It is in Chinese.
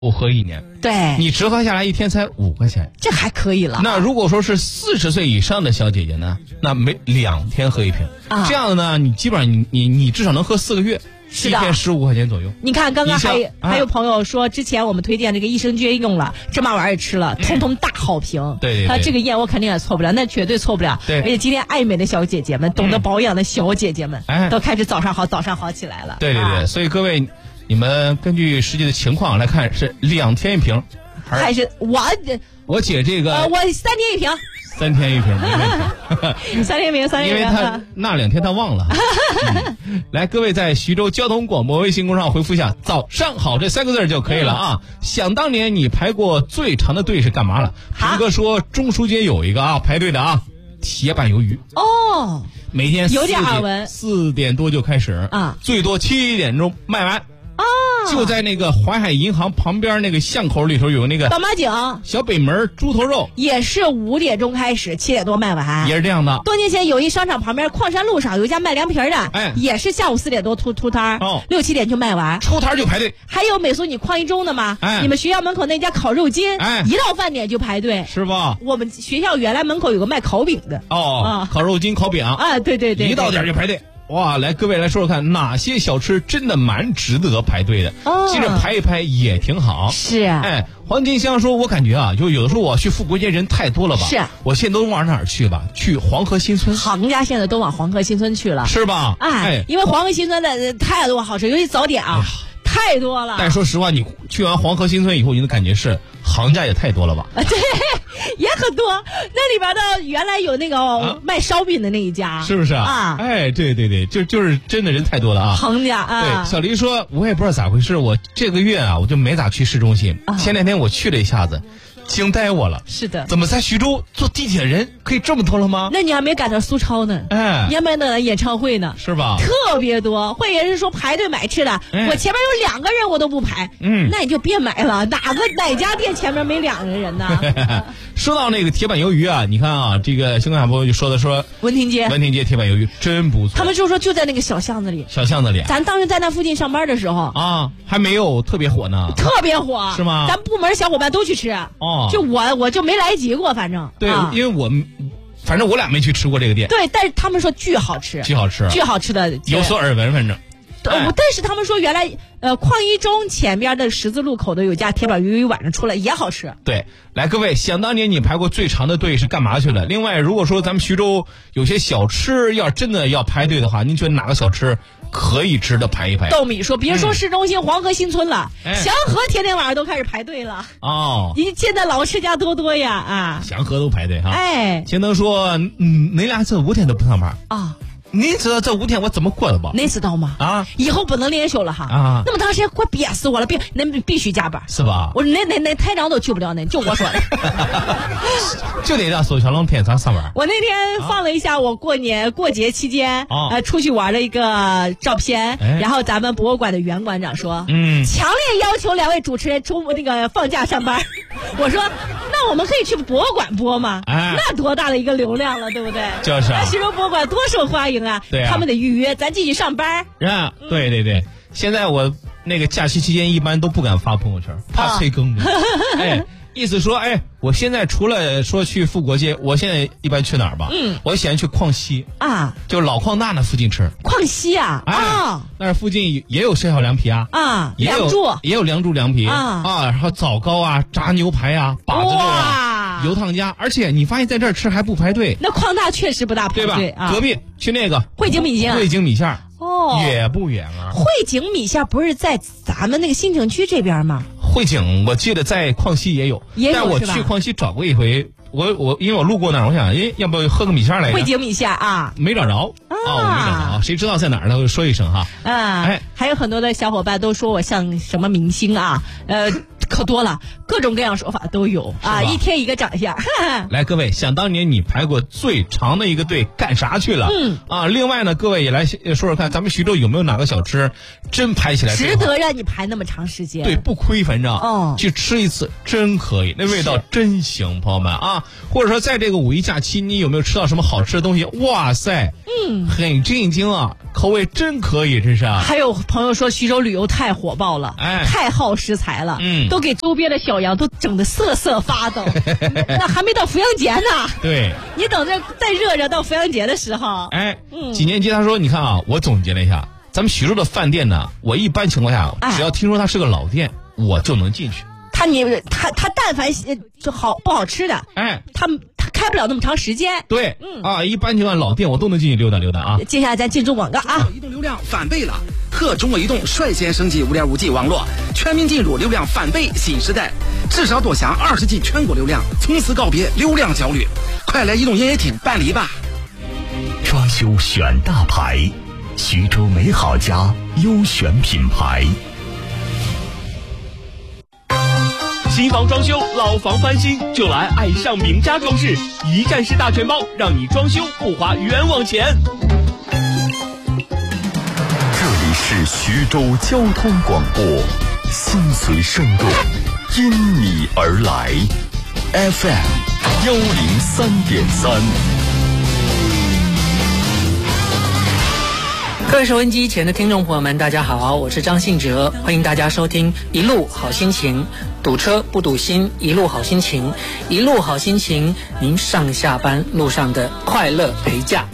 喝1年， 对， 你折合下来一天才5块钱， 这还可以了。 那如果说是40岁以上的小姐姐呢，那每2天喝1瓶，这样的呢，你基本上你至少能喝4个月。 是的， 一天15块钱左右。 你看，刚刚还有朋友说，之前我们推荐这个益生菌用了，这嘛玩意儿也吃了，通通大好评。 对， 他这个验我肯定也错不了，那绝对错不了。 对， 而且今天爱美的小姐姐们，懂得保养的小姐姐们，都开始早上好起来了。 对，所以各位，你们根据实际的情况来看，是2天1瓶， 还是我姐这个我3天1瓶。 3天1瓶没问题 ，3天1瓶， 因为他那2天他忘了。来，各位在徐州交通广播微信公众号回复一下"早上好"这3个字就可以了啊。想当年你排过最长的队是干嘛了？平哥说中书街有一个排队的铁板鱿鱼哦， 每天有点耳闻 ，4点多就开始最多7点钟卖完。就在那个淮海银行旁边那个巷口里头有那个倒马井小北门猪头肉， 也是5点钟开始，7点多卖完， 也是这样的。 多年前友谊商场旁边矿山路上有一家卖凉皮的，也是下午4点多出摊，6、7点就卖完， 出摊就排队。 还有美苏你矿一中的吗？你们学校门口那家烤肉筋，一到饭点就排队， 是吧？ 我们学校原来门口有个卖烤饼的烤肉筋、烤饼对， 一到点就排队。哇，来各位来说说看，哪些小吃真的蛮值得排队的？接着排一排也挺好。 是黄金香说，我感觉就有的时候我去富国街人太多了吧？ 是， 我现在都往哪儿去吧？去黄河新村。 行家现在都往黄河新村去了， 是吧？ 因为黄河新村的太多好吃，尤其早点太多了。 但说实话，你去完黄河新村以后，你的感觉是行家也太多了吧？ 对，也很多。那里边的原来有那个卖烧饼的那一家， 是不是对，就是真的人太多了行家对，小黎说，我也不知道咋回事，我这个月我就没咋去市中心。前2天我去了一下子，惊呆我了。 是的， 怎么在徐州坐地铁人可以这么多了吗？ 那你还没赶上苏超呢，你还没等演唱会呢， 是吧？ 特别多。会员是说排队买吃的，我前面有2个人我都不排，那你就别买了。哪家店前面没2个人呢？ 说到那个铁板鱿鱼你看这个新闻朋友就说文亭街铁板鱿鱼真不错。 他们就说就在那个小巷子里，咱当时在那附近上班的时候还没有特别火呢， 特别火是吗？ 咱部门小伙伴都去吃就我就没来及过，反正对，因为反正我俩没去吃过这个店， 对，但是他们说巨好吃的， 有所耳闻，反正。 但是他们说原来矿一中前边的十字路口的有家铁板鱿鱼晚上出来也好吃。 对，来各位，想当年你排过最长的队是干嘛去了？另外，如果说咱们徐州有些小吃要真的要排队的话，您觉得哪个小吃可以值得排一排？ 豆米说，别说市中心黄河新村了，祥和天天晚上都开始排队了。现在老吃家多呀祥和都排队哈。钱能说，你俩这5天都不上班你知道这5天我怎么过的不？ 你知道吗？以后不能连休了哈那么长时间快憋死我了，必须加班， 是吧？ 我那台长都去不了就我说的。 就得让苏小龙天上班。 我那天放了一下我过节期间出去玩的一个照片，然后咱们博物馆的袁馆长说，强烈要求2位主持人放假上班。我说那我们可以去博物馆播吗？那多大的一个流量了，对不对？ 就是那徐州博物馆多受欢迎对他们得预约，咱继续上班对，现在我那个假期期间一般都不敢发朋友圈，怕催更意思说我现在除了说去富国街，我现在一般去哪儿吧？我喜欢去矿西就老矿大那附近吃。 矿西那附近也有小凉皮梁祝也有梁祝凉皮然后枣糕炸牛排把子肉油汤鸭，而且你发现在这儿吃还不排队。 那矿大确实不大排队隔壁去那个汇景米线也不远汇景米线不是在咱们那个新城区这边吗？ 汇景我记得在矿西也有，但我去矿西找过一回，我因为我路过那儿，我想要不喝个米线来着？ 汇景米线没找着我没找着，谁知道在哪儿呢？说一声哈。 还有很多的小伙伴都说我像什么明星可多了，各种各样说法都有一天一个长相。 来，各位，想当年你排过最长的一个队干啥去了？另外呢，各位也来说说看，咱们徐州有没有哪个小吃真排起来值得让你排那么长时间？ 对，不亏，反正去吃一次真可以，那味道真行，朋友们或者说在这个5一假期，你有没有吃到什么好吃的东西？哇塞，很震惊口味真可以，真是还有朋友说徐州旅游太火爆了，太耗食材了，都给给周边的小羊都整得瑟瑟发抖。那还没到扶阳节呢。 对， 你等着再热热到扶阳节的时候。 几年级他说，你看啊，我总结了一下，咱们徐州的饭店呢，我一般情况下只要听说它是个老店，我就能进去。 他但凡就好不好吃的，他开不了那么长时间。 对，一般情况老店我都能进去溜达溜达啊。 接下来咱进中广告啊。 移动流量翻倍了，和中国移动率先升级 5.5G 网络，全面进入流量翻倍新时代，至少多享20G 全国流量，从此告别流量焦虑。快来移动营业厅办理吧。 装修选大牌，徐州美好家优选品牌。 新房装修，老房翻新，就来爱上名家装饰，一站式大全包，让你装修不花冤枉钱。 这里是徐州交通广播，心随声动，因你而来 FM 103.3。 各位收音机前的听众朋友们，大家好，我是张信哲，欢迎大家收听一路好心情，堵车不堵心，一路好心情，一路好心情，您上下班路上的快乐陪驾。